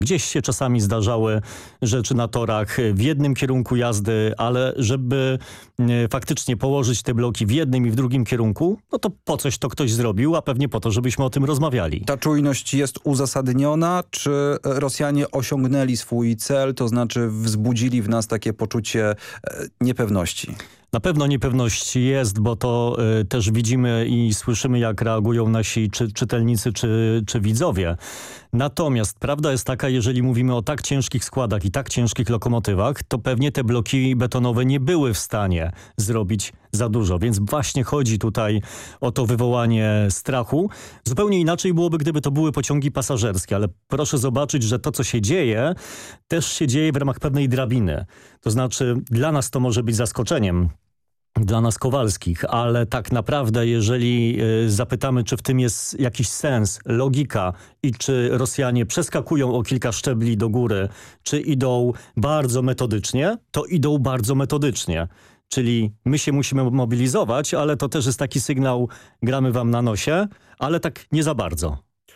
Gdzieś się czasami zdarzały rzeczy na torach w jednym kierunku jazdy, ale żeby faktycznie położyć te bloki w jednym i w drugim kierunku, no to po coś to ktoś zrobił, a pewnie po to, żebyśmy o tym rozmawiali. Ta czujność jest uzasadniona? Czy Rosjanie osiągnęli swój cel, to znaczy wzbudzili w nas takie poczucie niepewności? Na pewno niepewność jest, bo to też widzimy i słyszymy, jak reagują nasi czytelnicy czy widzowie. Natomiast prawda jest taka, jeżeli mówimy o tak ciężkich składach i tak ciężkich lokomotywach, to pewnie te bloki betonowe nie były w stanie zrobić za dużo. Więc właśnie chodzi tutaj o to wywołanie strachu. Zupełnie inaczej byłoby, gdyby to były pociągi pasażerskie, ale proszę zobaczyć, że to, co się dzieje, też się dzieje w ramach pewnej drabiny. To znaczy dla nas to może być zaskoczeniem, dla nas Kowalskich, ale tak naprawdę jeżeli zapytamy, czy w tym jest jakiś sens, logika i czy Rosjanie przeskakują o kilka szczebli do góry, czy idą bardzo metodycznie, to idą bardzo metodycznie. Czyli my się musimy mobilizować, ale to też jest taki sygnał, gramy wam na nosie, ale tak nie za bardzo.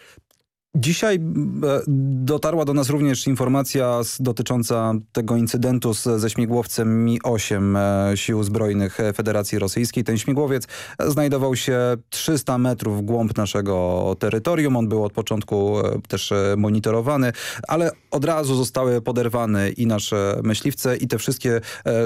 Dzisiaj dotarła do nas również informacja dotycząca tego incydentu ze śmigłowcem Mi-8 Sił Zbrojnych Federacji Rosyjskiej. Ten śmigłowiec znajdował się 300 metrów w głąb naszego terytorium. On był od początku też monitorowany, ale od razu zostały poderwane i nasze myśliwce i te wszystkie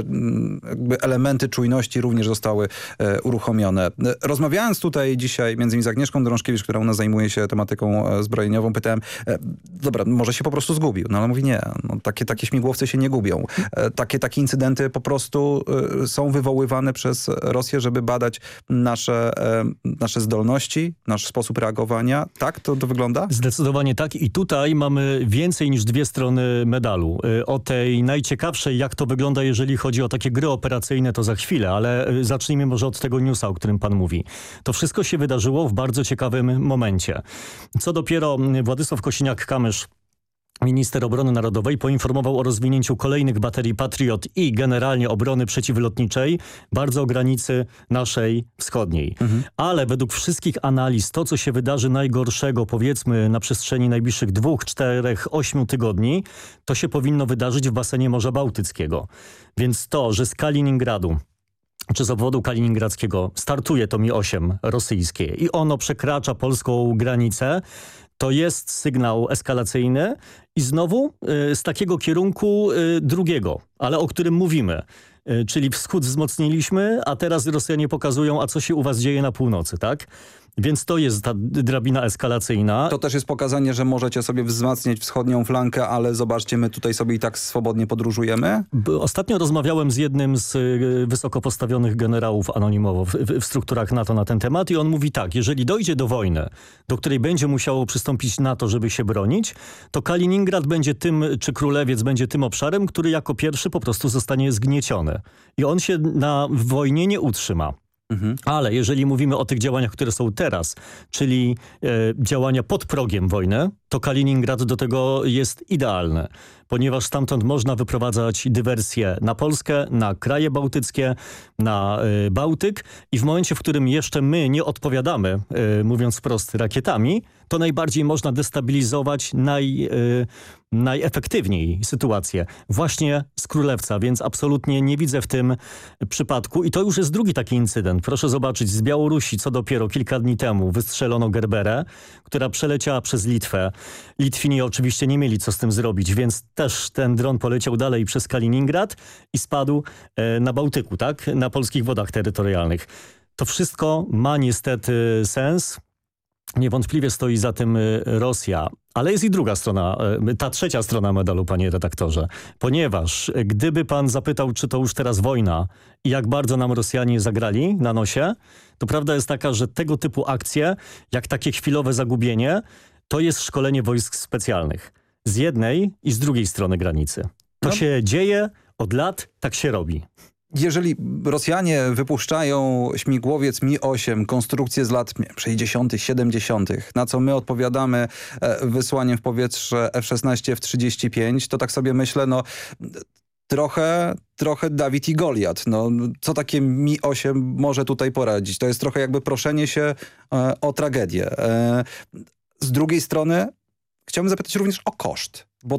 jakby elementy czujności również zostały uruchomione. Rozmawiając tutaj dzisiaj między innymi z Agnieszką Drążkiewicz, która u nas zajmuje się tematyką zbrojeniową, pytałem, dobra, może się po prostu zgubił. No ale mówi nie, no, takie śmigłowce się nie gubią. Takie incydenty po prostu są wywoływane przez Rosję, żeby badać nasze zdolności, nasz sposób reagowania. Tak to wygląda? Zdecydowanie tak i tutaj mamy więcej niż dwie strony medalu. O tej najciekawszej, jak to wygląda, jeżeli chodzi o takie gry operacyjne, to za chwilę, ale zacznijmy może od tego newsa, o którym pan mówi. To wszystko się wydarzyło w bardzo ciekawym momencie. Co dopiero Władysław Kosiniak-Kamysz, minister obrony narodowej, poinformował o rozwinięciu kolejnych baterii Patriot i generalnie obrony przeciwlotniczej bardzo o granicy naszej wschodniej. Ale według wszystkich analiz to, co się wydarzy najgorszego, powiedzmy na przestrzeni najbliższych 2, 4, 8 tygodni, to się powinno wydarzyć w basenie Morza Bałtyckiego. Więc to, że z Kaliningradu czy z obwodu kaliningradzkiego startuje to Mi-8 rosyjskie i ono przekracza polską granicę, to jest sygnał eskalacyjny i znowu z takiego kierunku drugiego, ale o którym mówimy. Czyli wschód wzmocniliśmy, a teraz Rosjanie pokazują, a co się u was dzieje na północy, tak? Więc to jest ta drabina eskalacyjna. To też jest pokazanie, że możecie sobie wzmacniać wschodnią flankę, ale zobaczcie, my tutaj sobie i tak swobodnie podróżujemy. Ostatnio rozmawiałem z jednym z wysoko postawionych generałów anonimowo w strukturach NATO na ten temat i on mówi tak, jeżeli dojdzie do wojny, do której będzie musiało przystąpić NATO, żeby się bronić, to Kaliningrad będzie tym, czy Królewiec będzie tym obszarem, który jako pierwszy po prostu zostanie zgnieciony. I on się na wojnie nie utrzyma. Ale jeżeli mówimy o tych działaniach, które są teraz, czyli działania pod progiem wojny, to Kaliningrad do tego jest idealny, ponieważ stamtąd można wyprowadzać dywersje na Polskę, na kraje bałtyckie, na Bałtyk i w momencie, w którym jeszcze my nie odpowiadamy, mówiąc wprost, rakietami, to najbardziej można destabilizować najefektywniej sytuację właśnie z Królewca, więc absolutnie nie widzę w tym przypadku. I to już jest drugi taki incydent. Proszę zobaczyć, z Białorusi, co dopiero kilka dni temu wystrzelono Gerberę, która przeleciała przez Litwę. Litwini oczywiście nie mieli co z tym zrobić, więc też ten dron poleciał dalej przez Kaliningrad i spadł na Bałtyku, tak? Na polskich wodach terytorialnych. To wszystko ma niestety sens. Niewątpliwie stoi za tym Rosja, ale jest i druga strona, ta trzecia strona medalu, panie redaktorze. Ponieważ gdyby pan zapytał, czy to już teraz wojna i jak bardzo nam Rosjanie zagrali na nosie, to prawda jest taka, że tego typu akcje, jak takie chwilowe zagubienie, to jest szkolenie wojsk specjalnych. Z jednej i z drugiej strony granicy. To się dzieje od lat, tak się robi. Jeżeli Rosjanie wypuszczają śmigłowiec Mi-8, konstrukcję z lat 60., 70., na co my odpowiadamy wysłaniem w powietrze F-16, F-35, to tak sobie myślę, no trochę Dawid i Goliat. No, co takie Mi-8 może tutaj poradzić? To jest trochę jakby proszenie się o tragedię. Z drugiej strony Chciałbym zapytać również o koszt, bo